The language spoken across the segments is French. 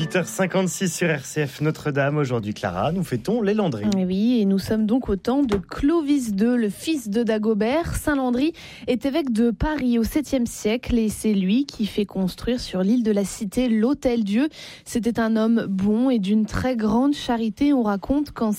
8h56 sur RCF Notre-Dame. Aujourd'hui, Clara, nous fêtons les Landry. Oui, et nous sommes donc au temps de Clovis II, le fils de Dagobert. Saint Landry est évêque de Paris au 7e siècle et c'est lui qui fait construire sur l'île de la Cité l'Hôtel-Dieu. C'était un homme bon et d'une très grande charité. On raconte qu'en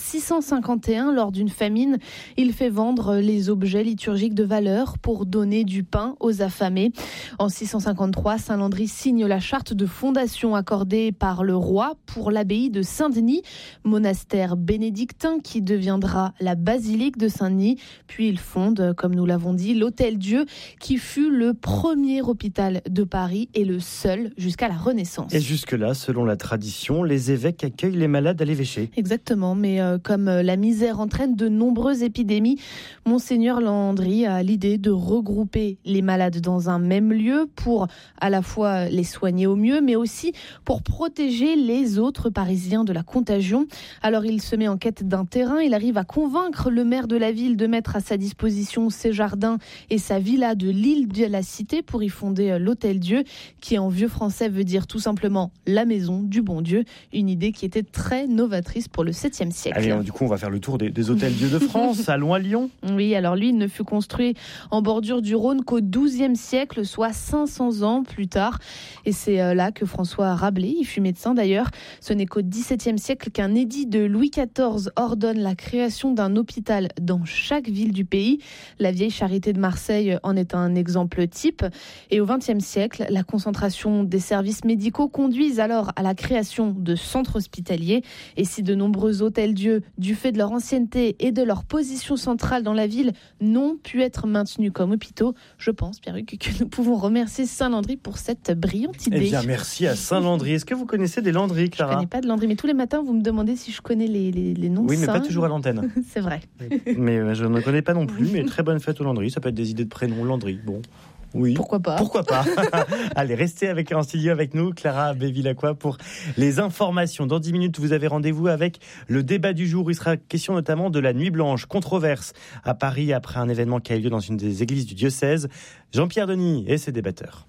651, lors d'une famine, il fait vendre les objets liturgiques de valeur pour donner du pain aux affamés. En 653, Saint Landry signe la charte de fondation accordée par le roi pour l'abbaye de Saint-Denis, monastère bénédictin qui deviendra la basilique de Saint-Denis. Puis il fonde, comme nous l'avons dit, l'Hôtel-Dieu qui fut le premier hôpital de Paris et le seul jusqu'à la Renaissance. Et jusque-là, selon la tradition, les évêques accueillent les malades à l'évêché. Exactement, mais comme la misère entraîne de nombreuses épidémies, Monseigneur Landry a l'idée de regrouper les malades dans un même lieu pour à la fois les soigner au mieux, mais aussi pour protéger les autres Parisiens de la contagion. Alors il se met en quête d'un terrain, il arrive à convaincre le maire de la ville de mettre à sa disposition ses jardins et sa villa de l'île de la Cité pour y fonder l'Hôtel-Dieu, qui en vieux français veut dire tout simplement la maison du bon Dieu, une idée qui était très novatrice pour le 7e siècle. Allez, du coup on va faire le tour des Hôtels-Dieu de France. Allons à Lyon. Oui, alors lui, il ne fut construit en bordure du Rhône qu'au XIIe siècle, soit 500 ans plus tard. Et c'est là que François Rabelais, il fut médecin d'ailleurs. Ce n'est qu'au XVIIe siècle qu'un édit de Louis XIV ordonne la création d'un hôpital dans chaque ville du pays. La vieille Charité de Marseille en est un exemple type. Et au XXe siècle, la concentration des services médicaux conduisent alors à la création de centres hospitaliers. Et si de nombreux hôtels-dieux, du fait de leur ancienneté et de leur position centrale dans la ville, n'ont pu être maintenus comme hôpitaux, je pense, Pierre-Hugues, que nous pouvons remercier Saint-Landry pour cette brillante idée. Eh bien, merci à Saint-Landry. Est-ce que vous connaissez des Landry, Clara ? Je ne connais pas de Landry, mais tous les matins, vous me demandez si je connais les noms Oui, mais saints. pas toujours à l'antenne. C'est vrai. Mais je ne connais pas non plus, mais très bonne fête au Landry. Ça peut être des idées de prénoms, Landry. Bon, oui. Pourquoi pas ? Pourquoi pas ? Allez, restez en studio avec nous, Clara Bévilacqua, pour les informations. Dans 10 minutes, vous avez rendez-vous avec le débat du jour. Il sera question notamment de la Nuit Blanche, controverse à Paris après un événement qui a eu lieu dans une des églises du diocèse. Jean-Pierre Denis et ses débatteurs.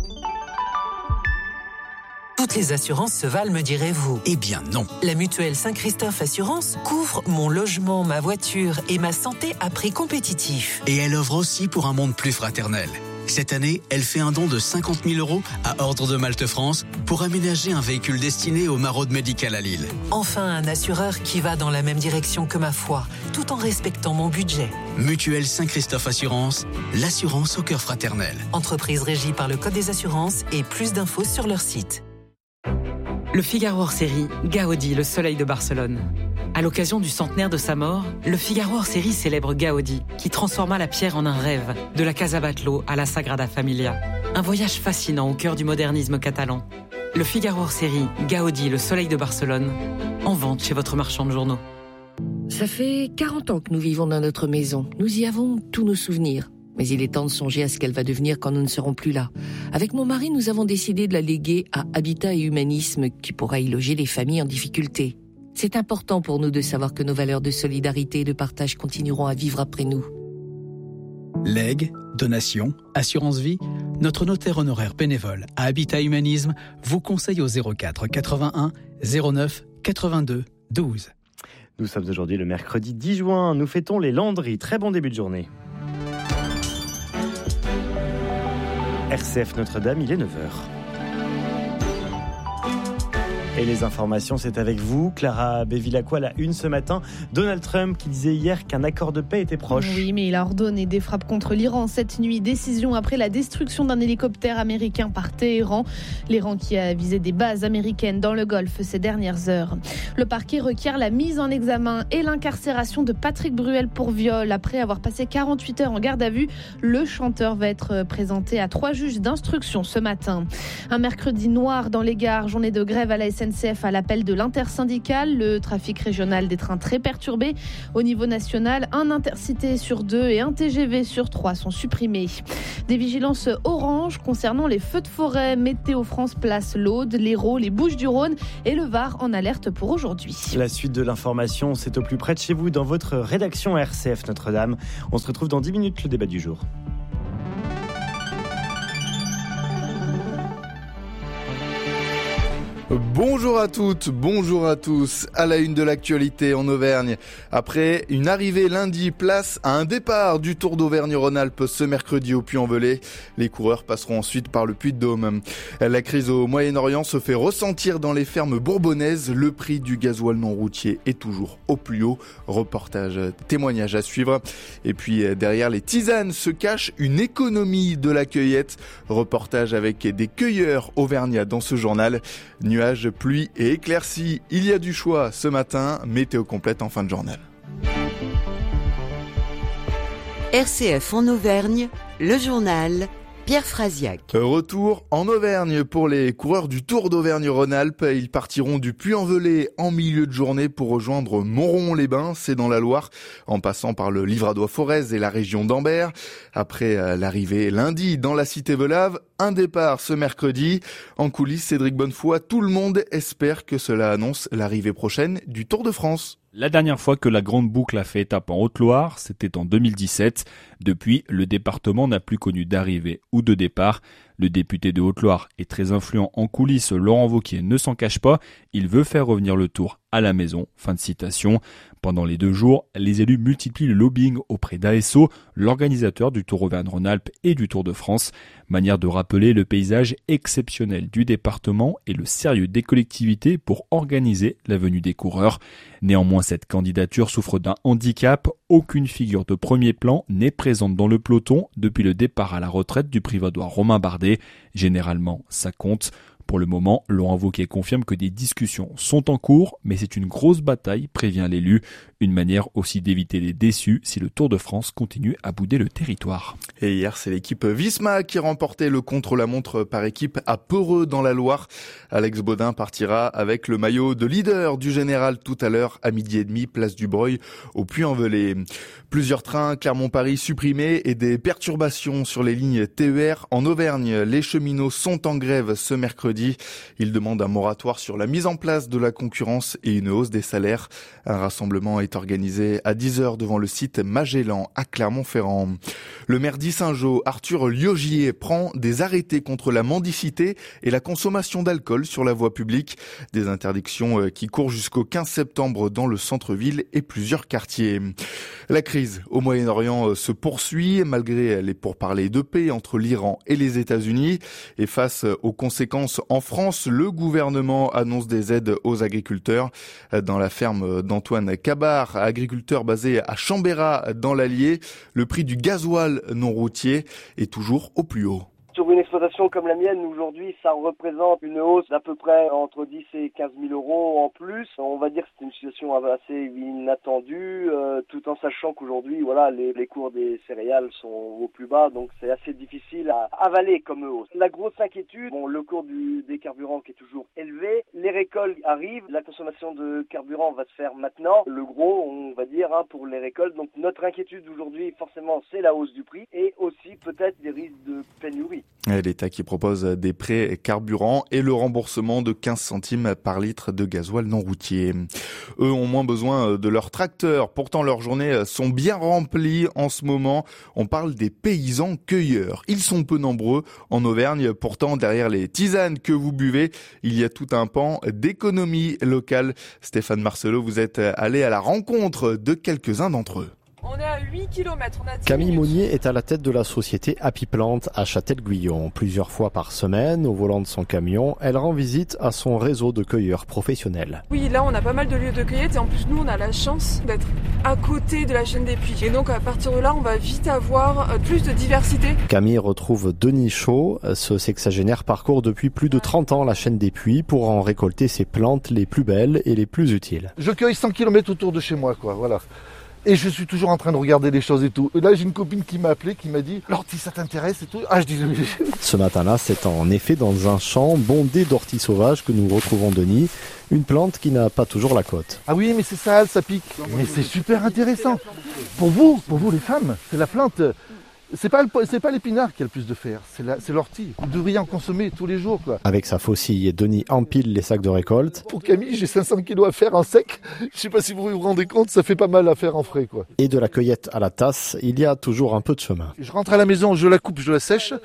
Toutes les assurances se valent, me direz-vous. Eh bien non. La mutuelle Saint-Christophe Assurance couvre mon logement, ma voiture et ma santé à prix compétitif. Et elle offre aussi pour un monde plus fraternel. Cette année, elle fait un don de 50 000 € à Ordre de Malte France pour aménager un véhicule destiné aux maraudes médicales à Lille. Enfin, un assureur qui va dans la même direction que ma foi, tout en respectant mon budget. Mutuelle Saint-Christophe Assurance, l'assurance au cœur fraternel. Entreprise régie par le Code des assurances et plus d'infos sur leur site. Le Figaro hors série, Gaudi, le soleil de Barcelone. À l'occasion du centenaire de sa mort, le Figaro hors série célèbre Gaudi, qui transforma la pierre en un rêve, de la Casa Batlló à la Sagrada Familia. Un voyage fascinant au cœur du modernisme catalan. Le Figaro hors série, Gaudi, le soleil de Barcelone, en vente chez votre marchand de journaux. Ça fait 40 ans que nous vivons dans notre maison. Nous y avons tous nos souvenirs. Mais il est temps de songer à ce qu'elle va devenir quand nous ne serons plus là. Avec mon mari, nous avons décidé de la léguer à Habitat et Humanisme, qui pourra y loger les familles en difficulté. C'est important pour nous de savoir que nos valeurs de solidarité et de partage continueront à vivre après nous. Legs, donations, assurance vie, notre notaire honoraire bénévole à Habitat Humanisme vous conseille au 04 81 09 82 12. Nous sommes aujourd'hui le mercredi 10 juin. Nous fêtons les Landry. Très bon début de journée. RCF Notre-Dame, il est 9h. Et les informations, c'est avec vous, Clara Bévilacqua, la une ce matin. Donald Trump qui disait hier qu'un accord de paix était proche. Oui, mais il a ordonné des frappes contre l'Iran cette nuit. Décision après la destruction d'un hélicoptère américain par Téhéran. L'Iran qui a visé des bases américaines dans le Golfe ces dernières heures. Le parquet requiert la mise en examen et l'incarcération de Patrick Bruel pour viol. Après avoir passé 48 heures en garde à vue, le chanteur va être présenté à 3 juges d'instruction ce matin. Un mercredi noir dans les gares, journée de grève à la SNCF à l'appel de l'intersyndicale. Le trafic régional des trains très perturbé. Au niveau national, un intercité sur 2 et un TGV sur 3 sont supprimés. Des vigilances orange concernant les feux de forêt. Météo France place l'Aude, l'Hérault, les Bouches-du-Rhône et le Var en alerte pour aujourd'hui. La suite de l'information, c'est au plus près de chez vous dans votre rédaction RCF Notre-Dame. On se retrouve dans 10 minutes, le débat du jour. Bonjour à toutes, bonjour à tous. À la une de l'actualité en Auvergne. Après une arrivée lundi, place à un départ du Tour d'Auvergne-Rhône-Alpes ce mercredi au Puy-en-Velay. Les coureurs passeront ensuite par le Puy-de-Dôme. La crise au Moyen-Orient se fait ressentir dans les fermes bourbonnaises. Le prix du gasoil non routier est toujours au plus haut. Reportage, témoignage à suivre. Et puis derrière les tisanes se cache une économie de la cueillette. Reportage avec des cueilleurs auvergnats dans ce journal. Nuages, pluie et éclaircies, il y a du choix ce matin, météo complète en fin de journal. RCF en Auvergne, le journal Pierre Frasiac. Retour en Auvergne pour les coureurs du Tour d'Auvergne-Rhône-Alpes. Ils partiront du Puy-en-Velay en milieu de journée pour rejoindre Montrond-les-Bains, c'est dans la Loire, en passant par le Livradois-Forez et la région d'Ambert. Après l'arrivée lundi dans la cité Velave, un départ ce mercredi. En coulisses, Cédric Bonnefoy, tout le monde espère que cela annonce l'arrivée prochaine du Tour de France. La dernière fois que la Grande Boucle a fait étape en Haute-Loire, c'était en 2017. Depuis, le département n'a plus connu d'arrivée ou de départ. Le député de Haute-Loire est très influent en coulisses, Laurent Wauquiez ne s'en cache pas. Il veut faire revenir le Tour à la maison. Fin de citation. Pendant les 2 jours, les élus multiplient le lobbying auprès d'ASO, l'organisateur du Tour Auvergne-Rhône-Alpes et du Tour de France. Manière de rappeler le paysage exceptionnel du département et le sérieux des collectivités pour organiser la venue des coureurs. Néanmoins, cette candidature souffre d'un handicap. Aucune figure de premier plan n'est présente dans le peloton depuis le départ à la retraite du privadois Romain Bardet. Généralement, ça compte. Pour le moment, Laurent Wauquiez confirme que des discussions sont en cours, mais c'est une grosse bataille, prévient l'élu. Une manière aussi d'éviter les déçus si le Tour de France continue à bouder le territoire. Et hier, c'est l'équipe Visma qui remportait le contre-la-montre par équipe à Peureux dans la Loire. Alex Baudin partira avec le maillot de leader du général tout à l'heure à 12h30, place du Breuil au Puy-en-Velay. Plusieurs trains Clermont-Paris supprimés et des perturbations sur les lignes TER en Auvergne. Les cheminots sont en grève ce mercredi. Ils demandent un moratoire sur la mise en place de la concurrence et une hausse des salaires. Un rassemblement est organisé à 10h devant le site Magellan à Clermont-Ferrand. Le maire d'Issingeaux, Arthur Liogier, prend des arrêtés contre la mendicité et la consommation d'alcool sur la voie publique. Des interdictions qui courent jusqu'au 15 septembre dans le centre-ville et plusieurs quartiers. La crise au Moyen-Orient se poursuit malgré les pourparlers de paix entre l'Iran et les États-Unis. Et face aux conséquences en France, le gouvernement annonce des aides aux agriculteurs. Dans la ferme d'Antoine Cabar, agriculteur basé à Chambérat dans l'Allier, le prix du gasoil non routier est toujours au plus haut. Sur une exploitation comme la mienne, aujourd'hui, ça représente une hausse d'à peu près entre 10 et 15 000 euros en plus. On va dire que c'est une situation assez inattendue, tout en sachant qu'aujourd'hui, voilà, les cours des céréales sont au plus bas, donc c'est assez difficile à avaler comme hausse. La grosse inquiétude, le cours des carburants qui est toujours élevé, les récoltes arrivent, la consommation de carburant va se faire maintenant. Le gros, on va dire, pour les récoltes. Donc notre inquiétude aujourd'hui, forcément, c'est la hausse du prix et aussi peut-être des risques de pénurie. L'État qui propose des prêts carburants et le remboursement de 15 centimes par litre de gasoil non routier. Eux ont moins besoin de leurs tracteurs. Pourtant, leurs journées sont bien remplies en ce moment. On parle des paysans cueilleurs. Ils sont peu nombreux en Auvergne. Pourtant, derrière les tisanes que vous buvez, il y a tout un pan d'économie locale. Stéphane Marcelot, vous êtes allé à la rencontre de quelques-uns d'entre eux. On est à 8 km, on a 10 Camille minutes. Monnier est à la tête de la société Happy Plant à Châtel-Guyon. Plusieurs fois par semaine, au volant de son camion, elle rend visite à son réseau de cueilleurs professionnels. Oui, là on a pas mal de lieux de cueillette et en plus nous on a la chance d'être à côté de la chaîne des puits. Et donc à partir de là on va vite avoir plus de diversité. Camille retrouve Denis Chaud. Ce sexagénaire parcourt depuis plus de 30 ans la chaîne des puits pour en récolter ses plantes les plus belles et les plus utiles. Je cueille 100 km autour de chez moi, voilà. Et je suis toujours en train de regarder les choses et tout. Et là, j'ai une copine qui m'a appelé, qui m'a dit « L'ortie, ça t'intéresse ?» et tout. Ah, je dis « Oui. » Ce matin-là, c'est en effet dans un champ bondé d'orties sauvages que nous retrouvons Denis, une plante qui n'a pas toujours la cote. Ah oui, mais c'est sale, ça pique. Mais c'est super intéressant. Pour vous les femmes, c'est la plante... C'est pas l'épinard qui a le plus de fer, c'est l'ortie. Vous devriez en consommer tous les jours, quoi. Avec sa faucille, Denis empile les sacs de récolte. Pour Camille, j'ai 500 kilos à faire en sec. Je sais pas si vous vous rendez compte, ça fait pas mal à faire en frais, quoi. Et de la cueillette à la tasse, il y a toujours un peu de chemin. Je rentre à la maison, je la coupe, je la sèche.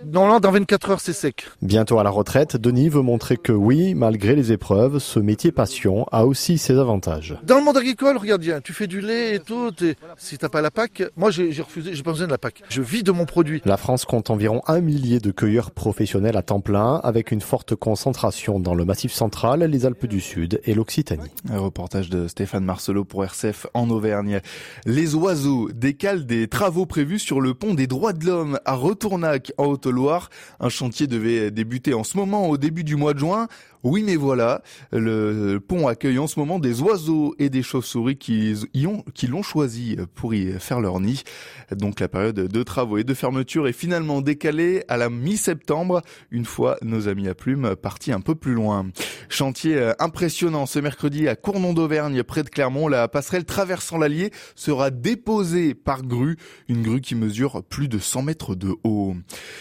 Normalement, dans 24 heures, c'est sec. Bientôt à la retraite, Denis veut montrer que oui, malgré les épreuves, ce métier passion a aussi ses avantages. Dans le monde agricole, regarde bien, tu fais du lait et tout, si t'as pas la PAC, moi j'ai refusé, j'ai pas besoin de la PAC. Je vis de mon produit. La France compte environ 1 millier de cueilleurs professionnels à temps plein, avec une forte concentration dans le Massif central, les Alpes du Sud et l'Occitanie. Un reportage de Stéphane Marcelot pour RCF en Auvergne. Les oiseaux décalent des travaux prévus sur le pont des Droits de l'Homme à Retournac en Haute-Loire. Un chantier devait débuter en ce moment au début du mois de juin. Oui, mais voilà, le pont accueille en ce moment des oiseaux et des chauves-souris qui l'ont choisi pour y faire leur nid. Donc la période de travaux et de fermeture est finalement décalée à la mi-septembre, une fois nos amis à plumes partis un peu plus loin. Chantier impressionnant ce mercredi à Cournon d'Auvergne, près de Clermont. La passerelle traversant l'Allier sera déposée par grue, une grue qui mesure plus de 100 mètres de haut.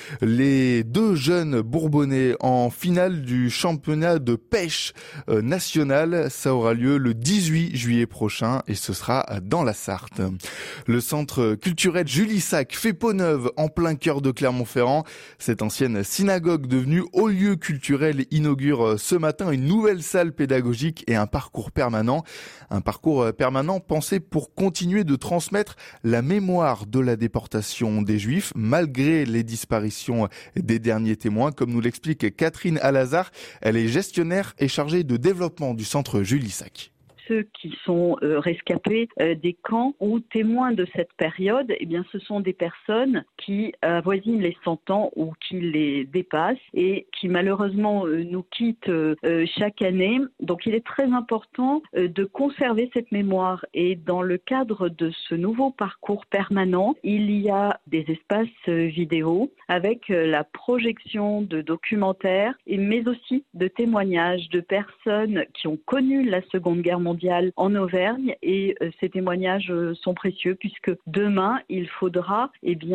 Les deux jeunes Bourbonnais en finale du championnat de pêche nationale, ça aura lieu le 18 juillet prochain et ce sera dans la Sarthe. Le centre culturel Julie Sac fait peau neuve en plein cœur de Clermont-Ferrand. Cette ancienne synagogue devenue haut lieu culturel inaugure ce matin une nouvelle salle pédagogique et un parcours permanent. Un parcours permanent pensé pour continuer de transmettre la mémoire de la déportation des Juifs malgré les disparitions des derniers témoins, comme nous l'explique Catherine Alazar. Elle est gestionnaire et chargée de développement du centre Julie Sac. Ceux qui sont rescapés des camps ou témoins de cette période, eh bien, ce sont des personnes qui avoisinent les 100 ans ou qui les dépassent et qui malheureusement nous quittent chaque année. Donc il est très important de conserver cette mémoire et dans le cadre de ce nouveau parcours permanent, il y a des espaces vidéo avec la projection de documentaires mais aussi de témoignages de personnes qui ont connu la Seconde Guerre mondiale en Auvergne et ces témoignages sont précieux puisque demain il faudra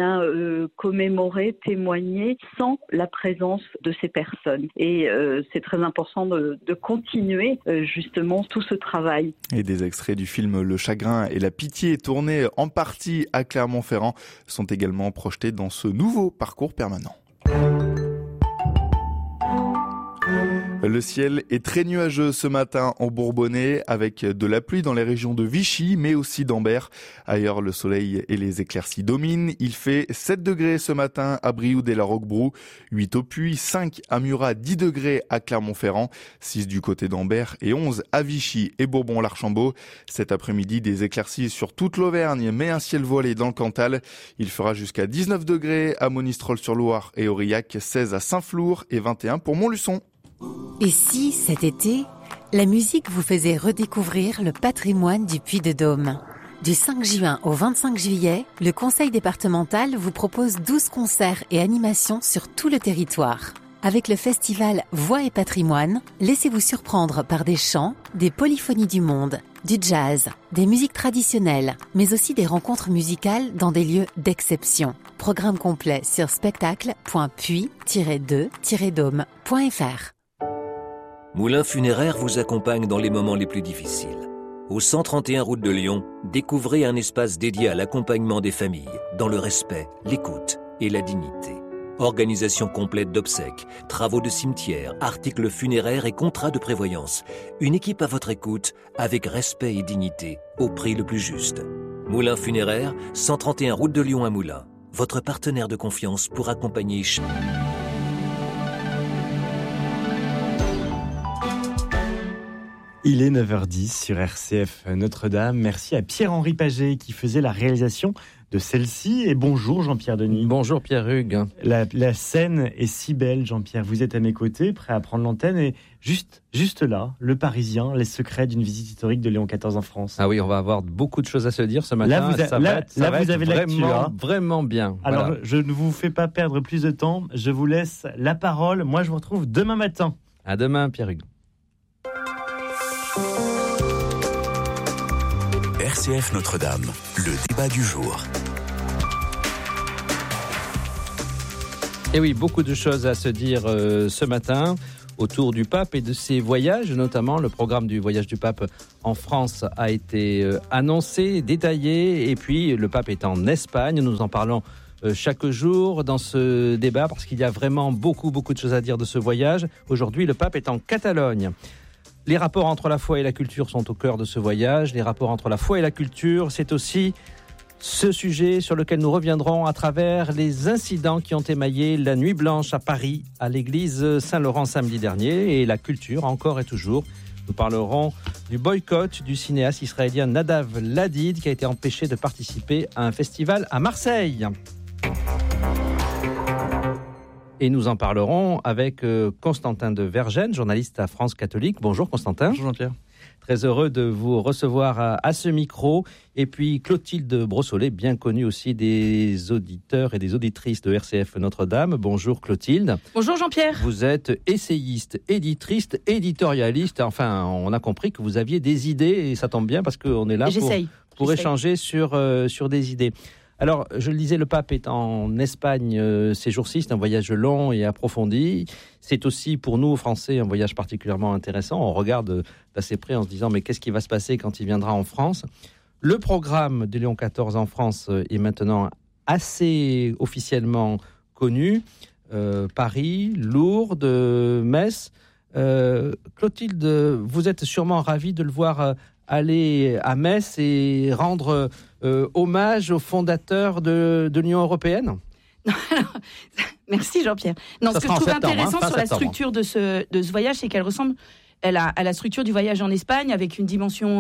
commémorer, témoigner sans la présence de ces personnes et c'est très important de continuer justement tout ce travail. Et des extraits du film Le Chagrin et la Pitié tournés en partie à Clermont-Ferrand sont également projetés dans ce nouveau parcours permanent. Le ciel est très nuageux ce matin en Bourbonnais avec de la pluie dans les régions de Vichy mais aussi d'Ambert. Ailleurs, le soleil et les éclaircies dominent. Il fait 7 degrés ce matin à Brioude et la Roquebrou, 8 au Puy, 5 à Murat, 10 degrés à Clermont-Ferrand, 6 du côté d'Ambert et 11 à Vichy et Bourbon-l'Archambault. Cet après-midi, des éclaircies sur toute l'Auvergne mais un ciel voilé dans le Cantal. Il fera jusqu'à 19 degrés à Monistrol-sur-Loire et Aurillac, 16 à Saint-Flour et 21 pour Montluçon. Et si, cet été, la musique vous faisait redécouvrir le patrimoine du Puy-de-Dôme ? Du 5 juin au 25 juillet, le Conseil départemental vous propose 12 concerts et animations sur tout le territoire. Avec le festival Voix et Patrimoine, laissez-vous surprendre par des chants, des polyphonies du monde, du jazz, des musiques traditionnelles, mais aussi des rencontres musicales dans des lieux d'exception. Programme complet sur spectacle.puy-2-dôme.fr. Moulin Funéraire vous accompagne dans les moments les plus difficiles. Au 131 route de Lyon, découvrez un espace dédié à l'accompagnement des familles, dans le respect, l'écoute et la dignité. Organisation complète d'obsèques, travaux de cimetière, articles funéraires et contrats de prévoyance. Une équipe à votre écoute, avec respect et dignité, au prix le plus juste. Moulin Funéraire, 131 route de Lyon à Moulins. Votre partenaire de confiance pour accompagner Il est 9h10 sur RCF Notre-Dame. Merci à Pierre-Henri Paget qui faisait la réalisation de celle-ci. Et bonjour Jean-Pierre Denis. Bonjour Pierre-Hugues. La scène est si belle, Jean-Pierre. Vous êtes à mes côtés, prêt à prendre l'antenne. Et juste là, Le Parisien, les secrets d'une visite historique de Léon XIV en France. Ah oui, on va avoir beaucoup de choses à se dire ce matin. Là, vous avez l'actu. Vraiment bien. Alors, voilà. Je ne vous fais pas perdre plus de temps. Je vous laisse la parole. Moi, je vous retrouve demain matin. À demain, Pierre-Hugues. RCF Notre-Dame, le débat du jour. Et oui, beaucoup de choses à se dire ce matin autour du pape et de ses voyages, notamment le programme du voyage du pape en France a été annoncé, détaillé, et puis le pape est en Espagne. Nous en parlons chaque jour dans ce débat parce qu'il y a vraiment beaucoup de choses à dire de ce voyage. Aujourd'hui, le pape est en Catalogne. Les rapports entre la foi et la culture sont au cœur de ce voyage. Les rapports entre la foi et la culture, c'est aussi ce sujet sur lequel nous reviendrons à travers les incidents qui ont émaillé la Nuit Blanche à Paris, à l'église Saint-Laurent samedi dernier, et la culture encore et toujours. Nous parlerons du boycott du cinéaste israélien Nadav Ladid qui a été empêché de participer à un festival à Marseille. Et nous en parlerons avec Constantin de Vergennes, journaliste à France Catholique. Bonjour Constantin. Bonjour Jean-Pierre. Très heureux de vous recevoir à ce micro. Et puis Clotilde Brossolet, bien connue aussi des auditeurs et des auditrices de RCF Notre-Dame. Bonjour Clotilde. Bonjour Jean-Pierre. Vous êtes essayiste, éditrice, éditorialiste. Enfin, on a compris que vous aviez des idées et ça tombe bien parce qu'on est là pour échanger sur des idées. Alors, je le disais, le pape est en Espagne ces jours-ci. C'est un voyage long et approfondi. C'est aussi, pour nous, Français, un voyage particulièrement intéressant. On regarde d'assez près en se disant, mais qu'est-ce qui va se passer quand il viendra en France ? Le programme de Léon XIV en France est maintenant assez officiellement connu. Paris, Lourdes, Metz. Clotilde, vous êtes sûrement ravie de le voir aller à Metz et rendre hommage aux fondateurs de l'Union européenne ? Merci Jean-Pierre. Non, ce que je trouve intéressant sur la structure de ce voyage, c'est qu'elle ressemble à la structure du voyage en Espagne, avec une dimension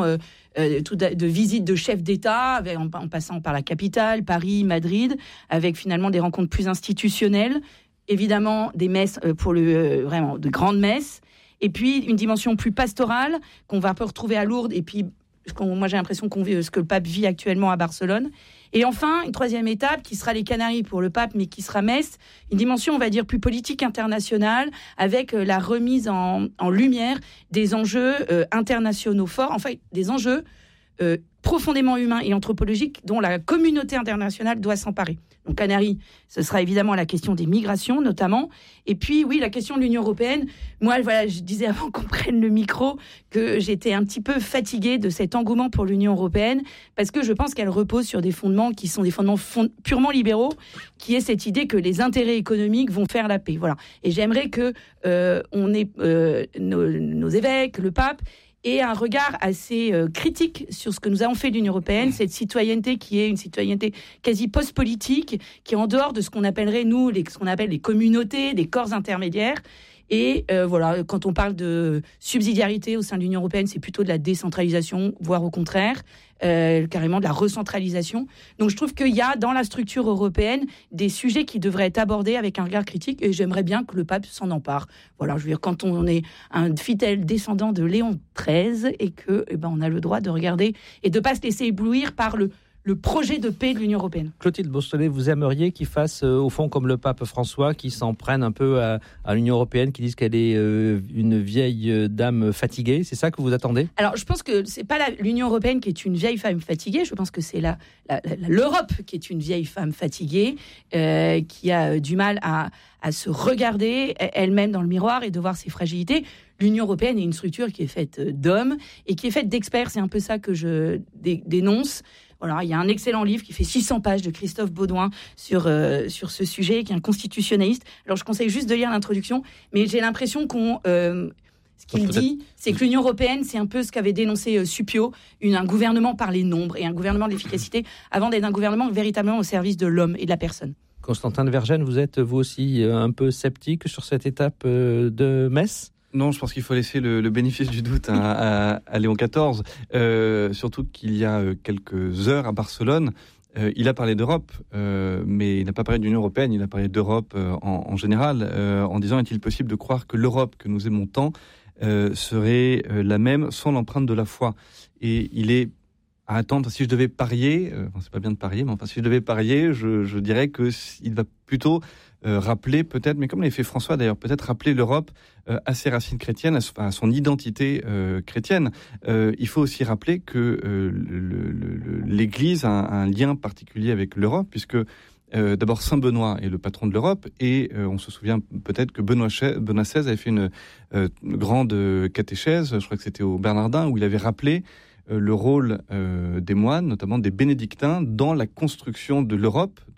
de visite de chefs d'État, en passant par la capitale, Paris, Madrid, avec finalement des rencontres plus institutionnelles, évidemment des messes vraiment de grandes messes, et puis une dimension plus pastorale qu'on va retrouver à Lourdes, et puis moi j'ai l'impression qu'on vit ce que le pape vit actuellement à Barcelone. Et enfin, une troisième étape qui sera les Canaries pour le pape, mais qui sera Metz, une dimension, on va dire, plus politique internationale, avec la remise en lumière des enjeux internationaux forts, enfin des enjeux profondément humains et anthropologiques dont la communauté internationale doit s'emparer. Donc Canaries, ce sera évidemment la question des migrations notamment, et puis oui, la question de l'Union européenne. Moi, voilà, je disais avant qu'on prenne le micro que j'étais un petit peu fatiguée de cet engouement pour l'Union européenne, parce que je pense qu'elle repose sur des fondements qui sont des fondements purement libéraux, qui est cette idée que les intérêts économiques vont faire la paix. Voilà. Et j'aimerais que on ait nos évêques, le pape, et un regard assez critique sur ce que nous avons fait de l'Union européenne, cette citoyenneté qui est une citoyenneté quasi post-politique, qui est en dehors de ce qu'on appellerait, nous, ce qu'on appelle les communautés, des corps intermédiaires. Et voilà, quand on parle de subsidiarité au sein de l'Union européenne, c'est plutôt de la décentralisation, voire au contraire, carrément de la recentralisation. Donc je trouve qu'il y a dans la structure européenne des sujets qui devraient être abordés avec un regard critique, et j'aimerais bien que le pape s'en empare. Voilà, je veux dire, quand on est un fidèle descendant de Léon XIII et que on a le droit de regarder et de ne pas se laisser éblouir par le projet de paix de l'Union européenne. Clotilde Brossolet, vous aimeriez qu'il fasse au fond comme le pape François, qui s'en prenne un peu à l'Union européenne, qui dise qu'elle est une vieille dame fatiguée. C'est ça que vous attendez ? Alors, je pense que c'est pas l'Union européenne qui est une vieille femme fatiguée. Je pense que c'est l'Europe qui est une vieille femme fatiguée, qui a du mal à se regarder elle-même dans le miroir et de voir ses fragilités. L'Union européenne est une structure qui est faite d'hommes et qui est faite d'experts. C'est un peu ça que je dénonce. Voilà, il y a un excellent livre qui fait 600 pages de Christophe Baudouin sur ce sujet, qui est un constitutionnaliste. Alors, je conseille juste de lire l'introduction, mais j'ai l'impression ce qu'il dit, c'est que l'Union européenne, c'est un peu ce qu'avait dénoncé Suppiot, un gouvernement par les nombres et un gouvernement de l'efficacité, avant d'être un gouvernement véritablement au service de l'homme et de la personne. Constantin de Vergennes, vous êtes vous aussi un peu sceptique sur cette étape de Metz ? Non, je pense qu'il faut laisser le bénéfice du doute à Léon XIV, surtout qu'il y a quelques heures à Barcelone, il a parlé d'Europe, mais il n'a pas parlé de l'Union européenne, il a parlé d'Europe en général, en disant « Est-il possible de croire que l'Europe que nous aimons tant serait la même sans l'empreinte de la foi ?» Et il est à attendre, si je devais parier, c'est pas bien de parier, mais enfin si je devais parier, je dirais qu'il va plutôt rappeler peut-être, mais comme l'a fait François d'ailleurs, peut-être rappeler l'Europe à ses racines chrétiennes, à son identité chrétienne. Il faut aussi rappeler que l'Église a un lien particulier avec l'Europe, puisque d'abord Saint Benoît est le patron de l'Europe, et on se souvient peut-être que Benoît XVI avait fait une grande catéchèse, je crois que c'était au Bernardin, où il avait rappelé le rôle des moines, notamment des bénédictins, dans la construction de l'Europe,